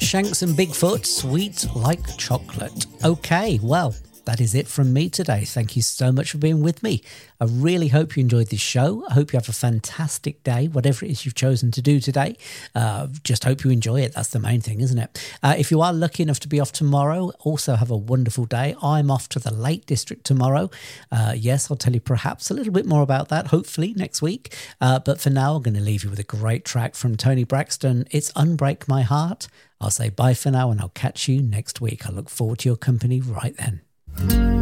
Shanks and Bigfoot, Sweet Like Chocolate. Okay, well, that is it from me today. Thank you so much for being with me. I really hope you enjoyed this show. I hope you have a fantastic day, whatever it is you've chosen to do today. Just hope you enjoy it. That's the main thing, isn't it? If you are lucky enough to be off tomorrow, also have a wonderful day. I'm off to the Lake District tomorrow. Yes, I'll tell you perhaps a little bit more about that, hopefully, next week. But for now, I'm going to leave you with a great track from Tony Braxton. It's Unbreak My Heart. I'll say bye for now, and I'll catch you next week. I look forward to your company right then.